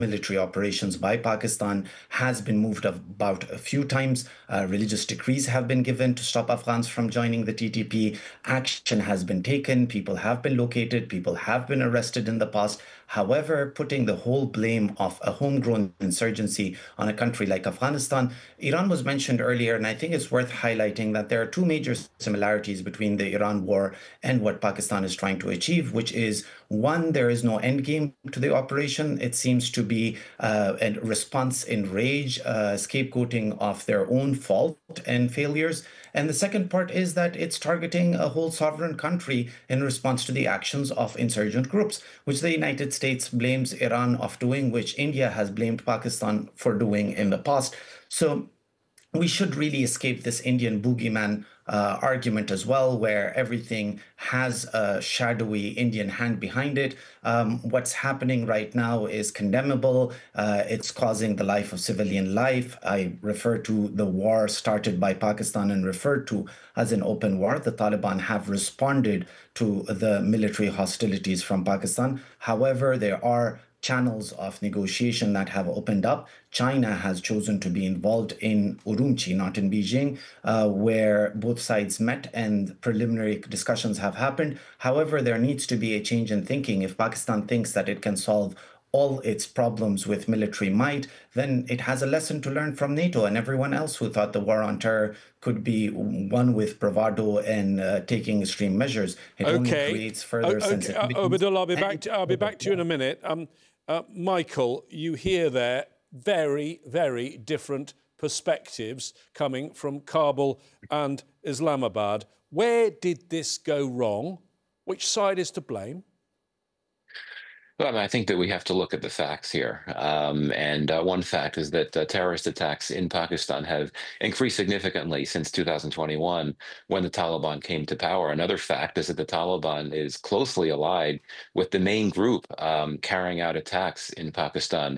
military operations by Pakistan has been moved about a few times. Religious decrees have been given to stop Afghans from joining the TTP. Action has been taken. People have been located. People have been arrested in the past. However, putting the whole blame of a homegrown insurgency on a country like Afghanistan, Iran was mentioned earlier, and I think it's worth highlighting that there are two major similarities between the Iran war and what Pakistan is trying to achieve, which is one, there is no end game to the operation. It seems to be a response in rage, scapegoating of their own fault and failures. And the second part is that it's targeting a whole sovereign country in response to the actions of insurgent groups, which the United States blames Iran of doing, which India has blamed Pakistan for doing in the past. So we should really escape this Indian boogeyman argument as well, where everything has a shadowy Indian hand behind it. What's happening right now is condemnable. It's causing the life of civilian life. I refer to the war started by Pakistan and referred to as an open war. The Taliban have responded to the military hostilities from Pakistan. However, there are channels of negotiation that have opened up. China has chosen to be involved in Urumqi, not in Beijing, where both sides met and preliminary discussions have happened. However, there needs to be a change in thinking. If Pakistan thinks that it can solve all its problems with military might, then it has a lesson to learn from NATO and everyone else who thought the war on terror could be won with bravado and taking extreme measures. It only creates further sensitivity. Obadullah, I'll be back to you in a minute. Michael, you hear there very, very different perspectives coming from Kabul and Islamabad. Where did this go wrong? Which side is to blame? Well, I mean, I think that we have to look at the facts here. One fact is that terrorist attacks in Pakistan have increased significantly since 2021 when the Taliban came to power. Another fact is that the Taliban is closely allied with the main group carrying out attacks in Pakistan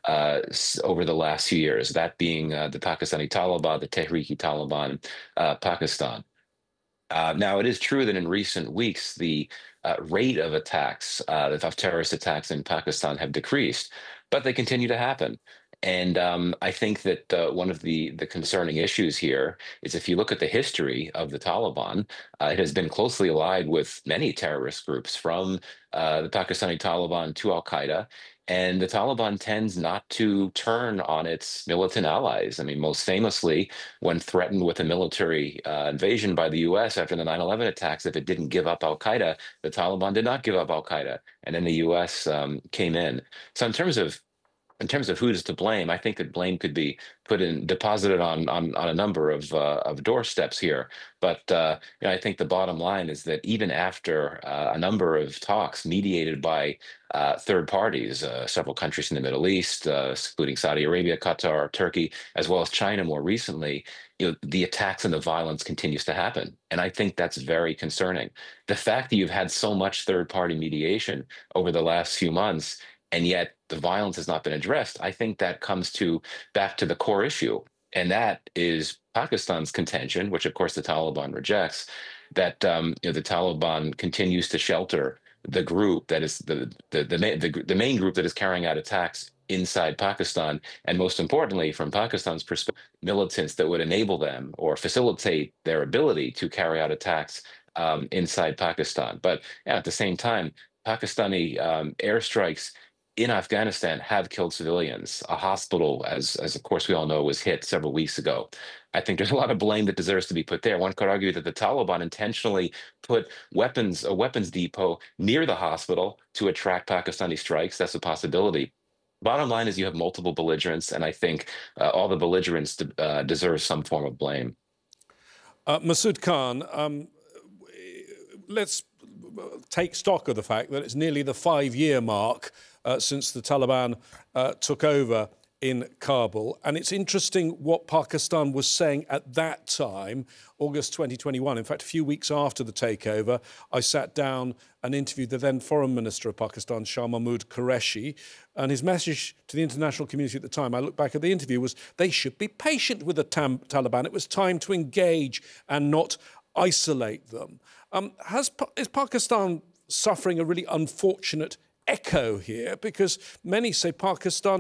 over the last few years, that being the Pakistani Taliban, the Tehrik-i-Taliban Pakistan. Now, it is true that in recent weeks, the rate of attacks, of terrorist attacks in Pakistan have decreased, but they continue to happen. And I think that one of the concerning issues here is if you look at the history of the Taliban, it has been closely allied with many terrorist groups, from the Pakistani Taliban to Al-Qaeda. And the Taliban tends not to turn on its militant allies. I mean, most famously, when threatened with a military invasion by the U.S. after the 9/11 attacks, if it didn't give up Al-Qaeda, the Taliban did not give up Al-Qaeda. And then the U.S. Came in. So in terms of who is to blame, I think that blame could be deposited on a number of doorsteps here. But I think the bottom line is that even after a number of talks mediated by third parties, several countries in the Middle East, including Saudi Arabia, Qatar, Turkey, as well as China more recently, the attacks and the violence continues to happen. And I think that's very concerning. The fact that you've had so much third-party mediation over the last few months, and yet the violence has not been addressed, I think that comes back to the core issue. And that is Pakistan's contention, which of course the Taliban rejects, that the Taliban continues to shelter the group that is the main group that is carrying out attacks inside Pakistan, and most importantly, from Pakistan's perspective, militants that would enable them or facilitate their ability to carry out attacks inside Pakistan. But at the same time, Pakistani airstrikes in Afghanistan have killed civilians. A hospital, as of course we all know, was hit several weeks ago. I think there's a lot of blame that deserves to be put there. One could argue that the Taliban intentionally put a weapons depot near the hospital to attract Pakistani strikes. That's a possibility. Bottom line is you have multiple belligerents, and I think all the belligerents deserve some form of blame. Masood Khan, let's take stock of the fact that it's nearly the 5-year mark since the Taliban took over in Kabul. And it's interesting what Pakistan was saying at that time, August 2021. In fact, a few weeks after the takeover, I sat down and interviewed the then Foreign Minister of Pakistan, Shah Mahmood Qureshi. And his message to the international community at the time, I look back at the interview, was they should be patient with the Taliban. It was time to engage and not isolate them. Is Pakistan suffering a really unfortunate echo here? Because many say Pakistan